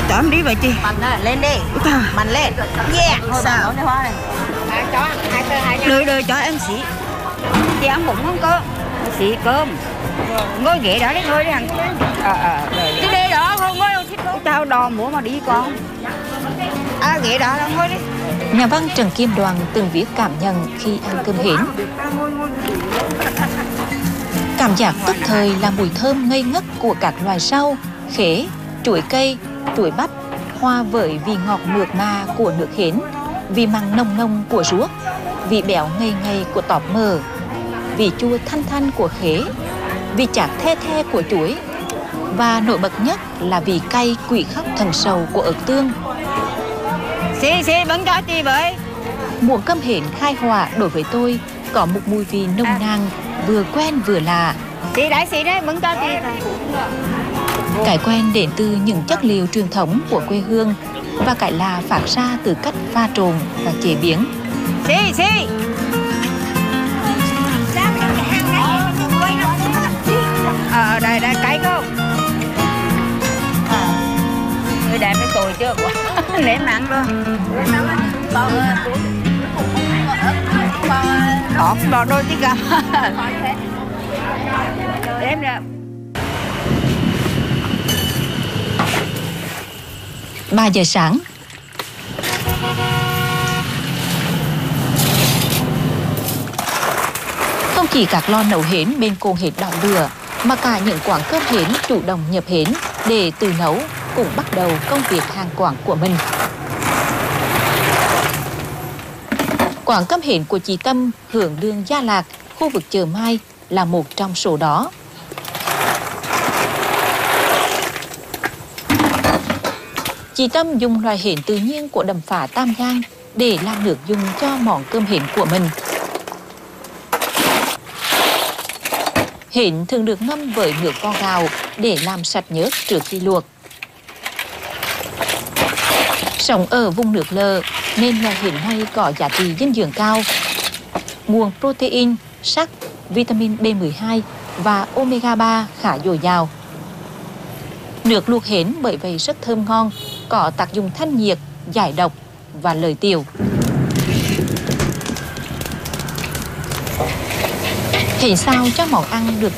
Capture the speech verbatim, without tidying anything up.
Chở em đi vậy chị. Mạnh à, lên đi. Mạnh lên. Yeah. Sao? Đợi đợi cho em xí. Chị ăn bụng không cơm. Xí cơm. Ngồi ghế đó đi thôi đi hằng. Ờ ờ rồi. Cái đây đó không ngồi đâu thích đâu. Tao đò múa mà đi con. À ghế đó là ngồi đi. Nhà văn Trần Kim Đoàn từng viết cảm nhận khi ăn cơm hến. Cảm giác tức thời là mùi thơm ngây ngất của các loài rau, khế, chuối cây, chuối bắp, hòa với vị ngọt mượt mà của nước hến, vị mặn nồng nồng của ruốc, vị béo ngây ngây của tọp mờ, vị chua thanh thanh của khế, vị chát the the của chuối, và nổi bật nhất là vị cay quỷ khóc thần sầu của ớt tương. Xí xí bắn cho chị với. Muỗng cơm hến khai hỏa đối với tôi có một mùi vị nồng nàn, vừa quen vừa lạ. Xí đấy xí đấy bắn cho chị. Cái quen đến từ những chất liệu truyền thống của quê hương và cái lạ phát ra từ cách pha trộn và chế biến. Xí xí. Ờ đây đây cái không. Người đẹp với tôi chưa quá. Lấy mặn luôn. Đó, đó đôi tí cả. Đếm ra. ba giờ sáng. Không chỉ các lò nấu hến bên cồn hến đỏ lửa, mà cả những quán cơm hến chủ động nhập hến để tự nấu cũng bắt đầu công việc hàng quán của mình. Quán cơm hến của chị Tâm, hưởng lương Gia Lạc, khu vực Chợ Mai là một trong số đó. Chị Tâm dùng loài hến tự nhiên của đầm phá Tam Giang để làm nước dùng cho món cơm hến của mình. Hến thường được ngâm với nước vo gạo để làm sạch nhớt trước khi luộc. Sống ở vùng nước lợ nên loài hến này có giá trị dinh dưỡng cao. Nguồn protein, sắt, vitamin B mười hai và omega ba khá dồi dào. Nước luộc hến bởi vậy rất thơm ngon, có tác dụng thanh nhiệt, giải độc và lợi tiểu. Hến xào cho món ăn được